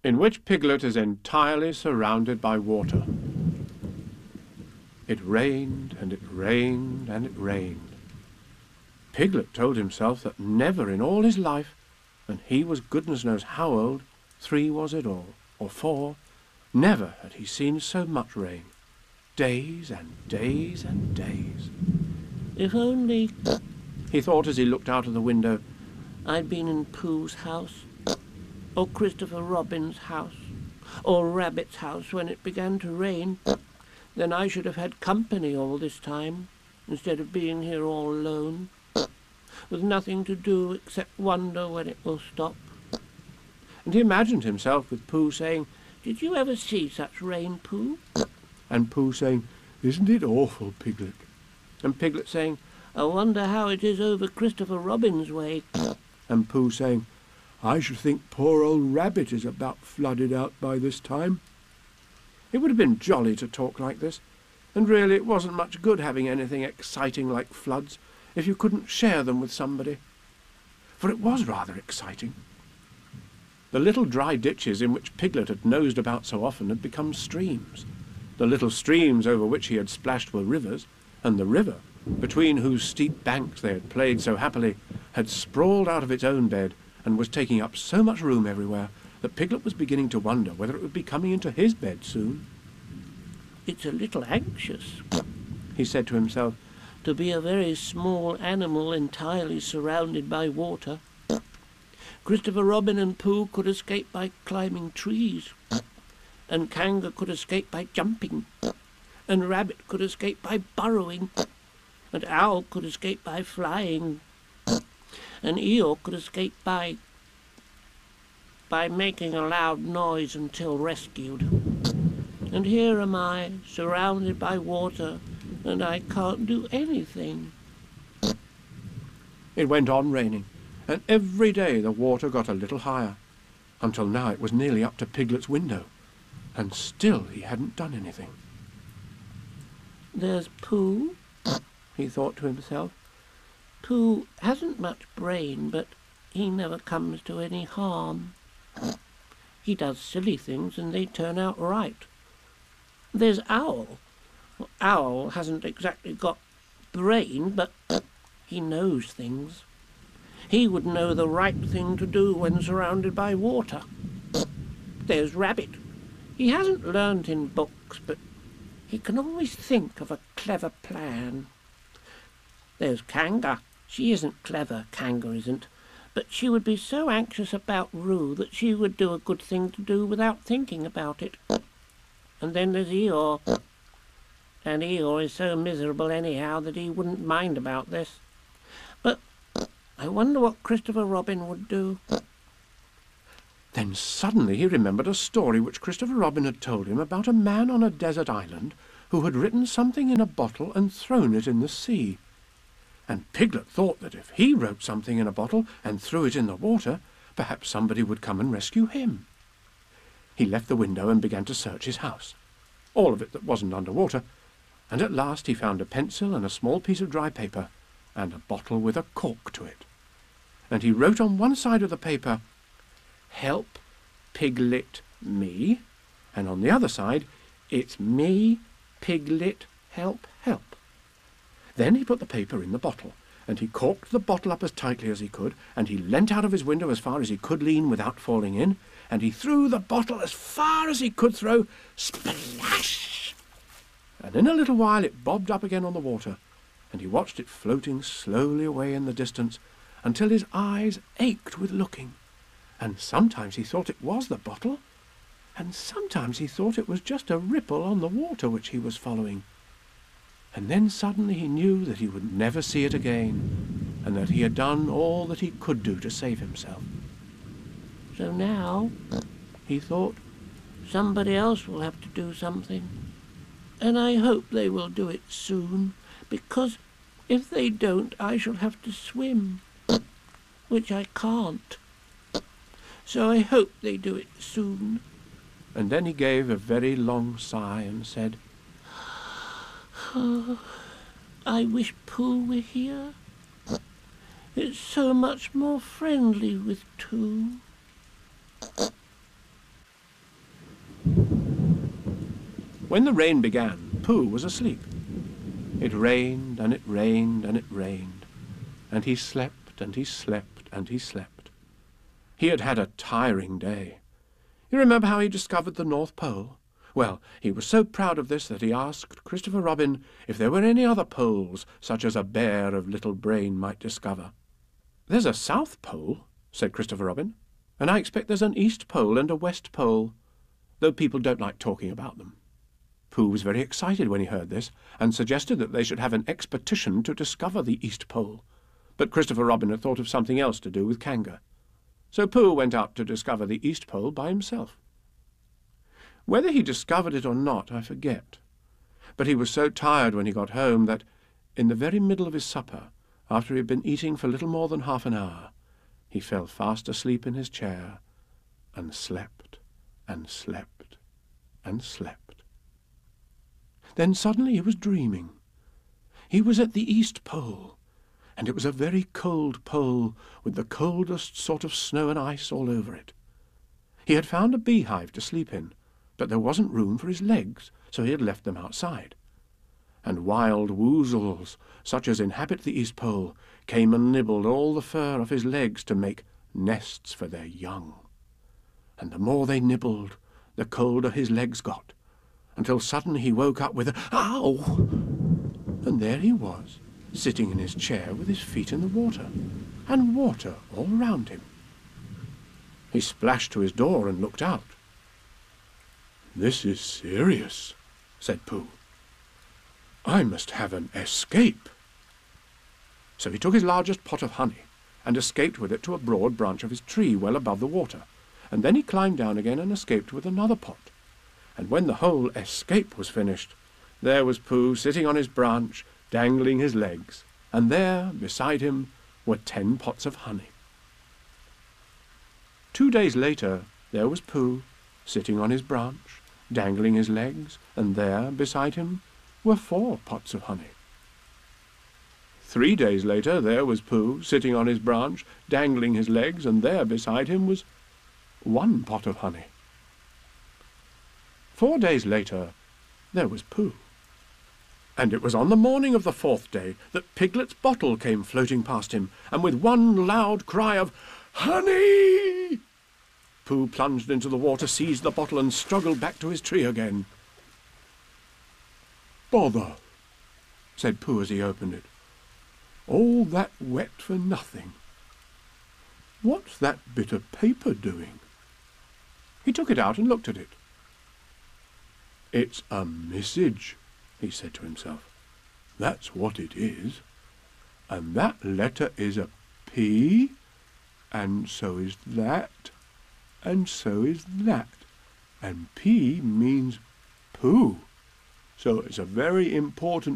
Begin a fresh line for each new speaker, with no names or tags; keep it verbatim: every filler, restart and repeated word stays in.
in which Piglet is entirely surrounded by water. It rained, and it rained, and it rained. Piglet told himself that never in all his life, and he was goodness knows how old, three was it all, or four, never had he seen so much rain. Days and days and days.
If only,
he thought as he looked out of the window,
I'd been in Pooh's house, or Christopher Robin's house, or Rabbit's house when it began to rain. Then I should have had company all this time, instead of being here all alone, with nothing to do except wonder when it will stop.
And he imagined himself with Pooh saying,
Did you ever see such rain, Pooh?
And Pooh saying, Isn't it awful, Piglet? And Piglet saying,
I wonder how it is over Christopher Robin's way.
And Pooh saying, I should think poor old Rabbit is about flooded out by this time. It would have been jolly to talk like this, and really it wasn't much good having anything exciting like floods if you couldn't share them with somebody. For it was rather exciting. The little dry ditches in which Piglet had nosed about so often had become streams. The little streams over which he had splashed were rivers, and the river, between whose steep banks they had played so happily, had sprawled out of its own bed and was taking up so much room everywhere that Piglet was beginning to wonder whether it would be coming into his bed soon.
It's a little anxious,
he said to himself,
to be a very small animal entirely surrounded by water. Christopher Robin and Pooh could escape by climbing trees, and Kanga could escape by jumping, and Rabbit could escape by burrowing, and Owl could escape by flying, and Eeyore could escape by by making a loud noise until rescued. And here am I, surrounded by water, and I can't do anything.
It went on raining, and every day the water got a little higher, until now it was nearly up to Piglet's window, and still he hadn't done anything.
There's Pooh, he thought to himself. Pooh hasn't much brain, but he never comes to any harm. He does silly things and they turn out right. There's Owl. Well, Owl hasn't exactly got brain, but he knows things. He would know the right thing to do when surrounded by water. There's Rabbit. He hasn't learned in books, but he can always think of a clever plan. There's Kanga. She isn't clever, Kanga isn't, but she would be so anxious about Roo that she would do a good thing to do without thinking about it. And then there's Eeyore. And Eeyore is so miserable anyhow that he wouldn't mind about this. But I wonder what Christopher Robin would do.
Then suddenly he remembered a story which Christopher Robin had told him about a man on a desert island who had written something in a bottle and thrown it in the sea. And Piglet thought that if he wrote something in a bottle and threw it in the water, perhaps somebody would come and rescue him. He left the window and began to search his house, all of it that wasn't under water, and at last he found a pencil and a small piece of dry paper and a bottle with a cork to it. And he wrote on one side of the paper, "Help Piglet me," and on the other side, "It's me, Piglet, help, help." Then he put the paper in the bottle, and he corked the bottle up as tightly as he could, and he leant out of his window as far as he could lean without falling in, and he threw the bottle as far as he could throw, splash! And in a little while it bobbed up again on the water, and he watched it floating slowly away in the distance until his eyes ached with looking, and sometimes he thought it was the bottle, and sometimes he thought it was just a ripple on the water which he was following. And then suddenly he knew that he would never see it again, and that he had done all that he could do to save himself. So now, he thought, somebody else will have to do something, and I hope they will do it soon, because if they don't I shall have to swim, which I can't. So I hope they do it soon. And then he gave a very long sigh and said, Oh, I wish Pooh were here. It's so much more friendly with two. When the rain began, Pooh was asleep. It rained, and it rained, and it rained, and he slept, and he slept, and he slept. He had had a tiring day. You remember how he discovered the North Pole? Well, he was so proud of this that he asked Christopher Robin if there were any other poles such as a bear of little brain might discover. "There's a South Pole," said Christopher Robin, "and I expect there's an East Pole and a West Pole, though people don't like talking about them." Pooh was very excited when he heard this, and suggested that they should have an expedition to discover the East Pole. But Christopher Robin had thought of something else to do with Kanga. So Pooh went out to discover the East Pole by himself. Whether he discovered it or not, I forget. But he was so tired when he got home that, in the very middle of his supper, after he had been eating for little more than half an hour, he fell fast asleep in his chair, and slept, and slept, and slept. Then suddenly he was dreaming. He was at the East Pole, and it was a very cold pole with the coldest sort of snow and ice all over it. He had found a beehive to sleep in, but there wasn't room for his legs, so he had left them outside. And wild woozles, such as inhabit the East Pole, came and nibbled all the fur off his legs to make nests for their young. And the more they nibbled, the colder his legs got, until suddenly he woke up with a "Ow!" And there he was, sitting in his chair with his feet in the water, and water all round him. He splashed to his door and looked out. "This is serious," said Pooh. "I must have an escape." So he took his largest pot of honey, and escaped with it to a broad branch of his tree well above the water, and then he climbed down again and escaped with another pot. And when the whole escape was finished, there was Pooh sitting on his branch, dangling his legs, and there, beside him, were ten pots of honey. Two days later, there was Pooh, sitting on his branch, dangling his legs, and there, beside him, were four pots of honey. Three days later, there was Pooh, sitting on his branch, dangling his legs, and there, beside him, was one pot of honey. Four days later, there was Pooh. And it was on the morning of the fourth day that Piglet's bottle came floating past him, and with one loud cry of "Honey!" Pooh plunged into the water, seized the bottle, and struggled back to his tree again. "Bother," said Pooh as he opened it. "All that wet for nothing. What's that bit of paper doing?" He took it out and looked at it. "It's a message," he said to himself. "That's what it is. And that letter is a P, and so is that, and so is that. And P means Pooh. So it's a very important